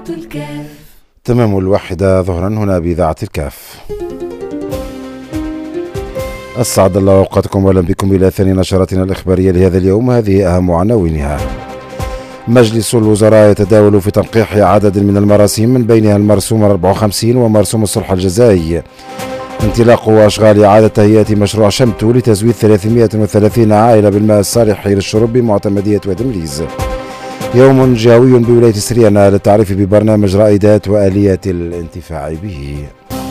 الكاف. تمام 1 ظهرا هنا بإذاعة الكاف. أسعد الله أوقاتكم وأهلا بكم إلى ثاني نشراتنا الإخبارية لهذا اليوم. هذه أهم عناوينها. مجلس الوزراء يتداول في تنقيح عدد من المراسيم من بينها المرسوم 54 ومرسوم الصلح الجزائي. انطلاق أشغال إعادة تهيئة مشروع شمتو لتزويد 330 عائلة بالماء الصالح للشرب بمعتمدية ودمليز. يوم جهوي بولاية سريانة للتعريف ببرنامج رائدات وآليات الانتفاع به.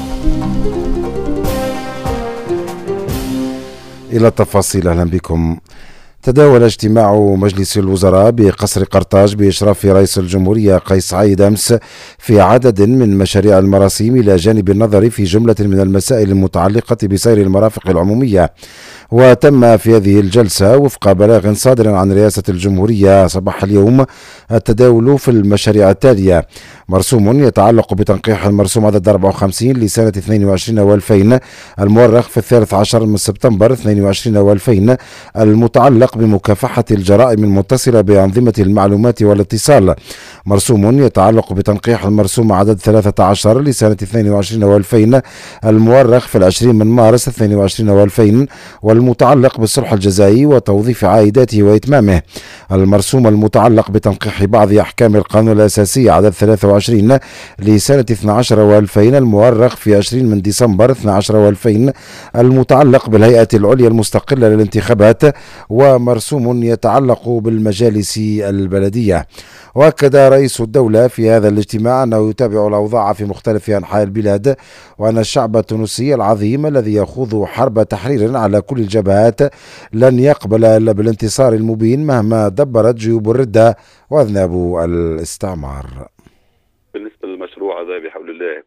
إلى التفاصيل، أهلا بكم. تداول اجتماع مجلس الوزراء بقصر قرطاج بإشراف رئيس الجمهورية قيس سعيد أمس في عدد من مشاريع المراسيم إلى جانب النظر في جملة من المسائل المتعلقة بسير المرافق العمومية. وتم في هذه الجلسة وفق بلاغ صادر عن رئاسة الجمهورية صباح اليوم التداول في المشاريع التالية: مرسوم يتعلق بتنقيح المرسوم عدد 54 لسنة 22 و2000 المؤرخ في 13 من سبتمبر 22 و2000 المتعلق بمكافحة الجرائم المتصلة بأنظمة المعلومات والاتصال. مرسوم يتعلق بتنقيح المرسوم عدد 13 لسنة 22 و2000 المؤرخ في 20 من مارس 22 و2000 والمتعلق بالصلح الجزائي وتوظيف عائداته وإتمامه. المرسوم المتعلق بتنقيح بعض أحكام القانون الأساسي عدد 23 لسنة 12 و2000 المؤرخ في 20 من ديسمبر 12 و2000 المتعلق بالهيئة العليا المستقلة للانتخابات. ومرسوم يتعلق بالمجالس البلدية. وأكد رئيس الدولة في هذا الاجتماع أنه يتابع الأوضاع في مختلف أنحاء البلاد، وأن الشعب التونسي العظيم الذي يخوض حرب تحرير على كل الجبهات لن يقبل إلا بالانتصار المبين مهما دبرت جيوب الردة وأذناب الاستعمار. بالنسبة للمشروع هذا بحول الله،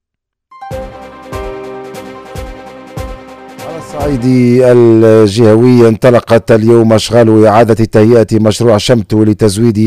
على الصعيد الجهوي انطلقت اليوم أشغال إعادة تهيئة مشروع شمتو لتزويد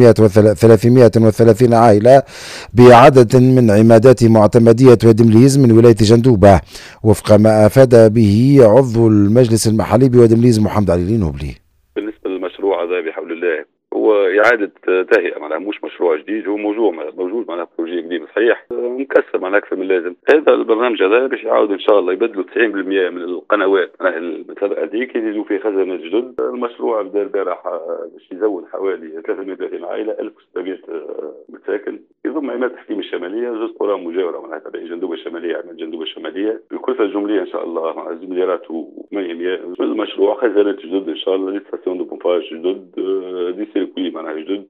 330 عائلة بعدد من عمادات معتمدية ودمليز من ولاية جندوبة، وفق ما أفاد به عضو المجلس المحلي بودمليز محمد علي النوبلي. بالنسبة للمشروع هذا بحول الله هو إعادة تهيئة، معناها مش مشروع جديد، هو موجود معناها بروجي قديم صحيح مكسر معناها أكثر من اللازم. هذا البرنامج هذا باش يعاود إن شاء الله يبدلوا 90% من القنوات معناها المتابعة هذيك، يزيدوا في خزانات جدد. المشروع بدا البارح باش يزود حوالي 330 عائلة 1600 مساكن، يضم عماد التحكيم الشمالية، جزء قرى مجاورة معناها تبع جندوبة الشمالية، عماد جندوبة الشمالية، الكلفة الجملية إن شاء الله مع مليارات و800. المشروع خزانات جدد إن شاء الله، ستاسيون دو بومباج جدد، دي سيركوي معناها جدد.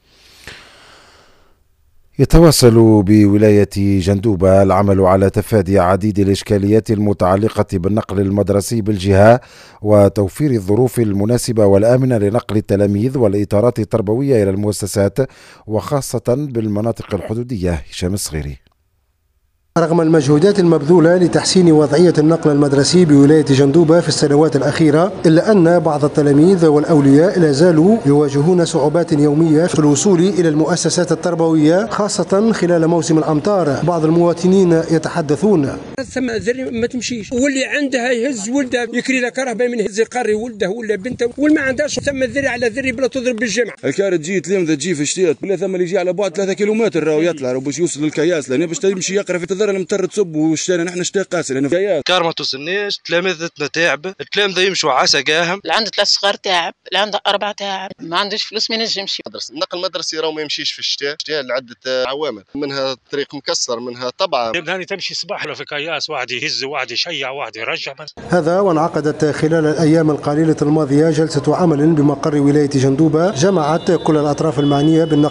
يتواصل بولاية جندوبة العمل على تفادي عديد الإشكاليات المتعلقة بالنقل المدرسي بالجهة وتوفير الظروف المناسبة والآمنة لنقل التلاميذ والإطارات التربوية إلى المؤسسات وخاصة بالمناطق الحدودية. هشام الصغيري. رغم المجهودات المبذولة لتحسين وضعية النقل المدرسي بولاية جندوبة في السنوات الأخيرة، إلا أن بعض التلاميذ والأولياء لا زالوا يواجهون صعوبات يومية في الوصول إلى المؤسسات التربوية خاصة خلال موسم الأمطار. بعض المواطنين يتحدثون: ثم ذري ما تمشيش، واللي عندها يهز ولده يكري له كرهبه من يهز يقري ولده ولا بنته، واللي ما عندهاش ثم ذري على ذري بلا تضرب بالجمع. الكار تجي تلمذه تجي في الشتاء بلا ثم اللي يجي على بعد 3 كيلومتر راهو يطلع باش يوصل للكياس، لأنه باش يمشي يقرا في تذر الممتر تصب وشتانا نحن شتاء قاسي لأنه كياس. كار ما توصلنيش، تلامذتنا تعب، التلامذة يمشوا عسى قاهم، اللي عنده 3 صغار تعب، اللي عنده 4 تعب، ما عندوش فلوس ما ينجمش يمشي. النقل المدرسي راهو ما يمشيش في الشتاء لعدة عوامل، منها الطريق مكسر، منها طبعا هاني تمشي صباح في كياس، واحد يهز واحد يشيع واحد يرجع. هذا وانعقدت خلال الأيام القليلة الماضية جلسة عمل بمقر ولاية جندوبة جمعت كل الأطراف المعنية بالنقل